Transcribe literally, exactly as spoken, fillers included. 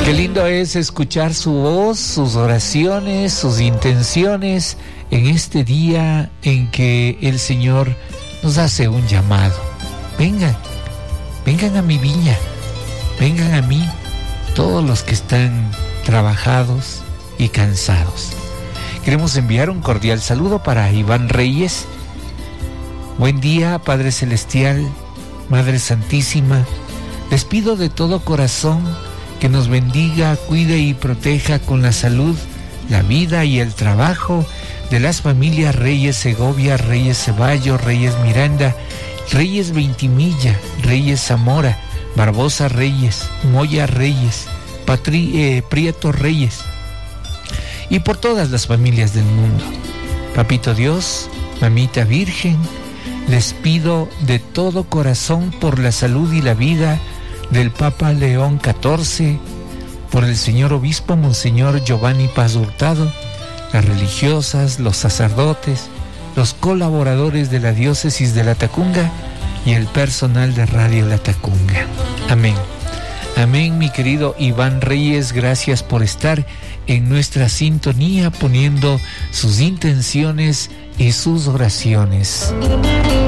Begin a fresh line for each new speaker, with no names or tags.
Qué lindo es escuchar su voz, sus oraciones, sus intenciones en este día en que el Señor nos hace un llamado. Vengan, vengan a mi viña, vengan a mí, todos los que están trabajados y cansados. Queremos enviar un cordial saludo para Iván Reyes. Buen día, Padre Celestial, Madre Santísima. Les pido de todo corazón que nos bendiga, cuide y proteja con la salud, la vida y el trabajo de las familias Reyes Segovia, Reyes Ceballos, Reyes Miranda, Reyes Veintimilla, Reyes Zamora, Barbosa Reyes, Moya Reyes, Patri, eh, Prieto Reyes, y por todas las familias del mundo. Papito Dios, Mamita Virgen, les pido de todo corazón por la salud y la vida del Papa León catorce, por el señor obispo Monseñor Giovanni Paz Hurtado, las religiosas, los sacerdotes, los colaboradores de la diócesis de La Tacunga y el personal de Radio La Tacunga. Amén. Amén, mi querido Iván Reyes, gracias por estar en nuestra sintonía, poniendo sus intenciones y sus oraciones.